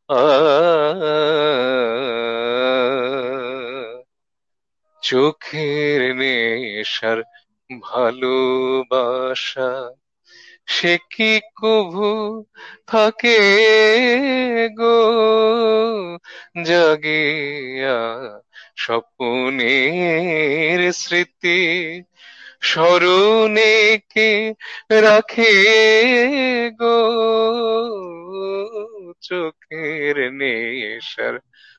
আ চোখের নেশার ভালোবাসা সে কি কভু থাকে গো জাগিয়া স্বপ্নের স্মৃতি স্মরণে কে রাখে গো চোখের নেশার